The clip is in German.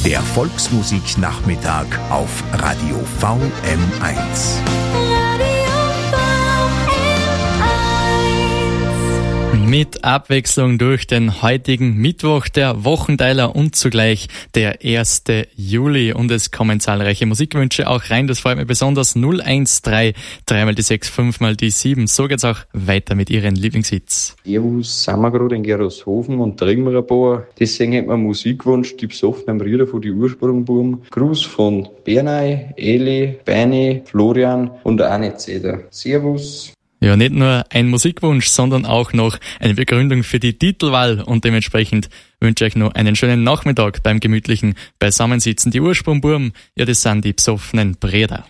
Der Volksmusiknachmittag auf Radio VM1. Mit Abwechslung durch den heutigen Mittwoch, der Wochenteiler und zugleich der 1. Juli. Und es kommen zahlreiche Musikwünsche auch rein. Das freut mich besonders. 013, 3 mal die 6, 5 mal die 7. So geht's auch weiter mit Ihren Lieblingshits. Servus, sind wir gerade in Gerolzhofen und trinken wir ein paar. Deswegen hätten wir Musikwunsch, die besoffenen Brüder von die Ursprungbuben. Gruß von Bernay, Eli, Beini, Florian und Anne-Zeder. Servus. Ja, nicht nur ein Musikwunsch, sondern auch noch eine Begründung für die Titelwahl und dementsprechend wünsche ich euch noch einen schönen Nachmittag beim gemütlichen Beisammensitzen. Die Ursprungburm, ja, das sind die besoffenen Brüder.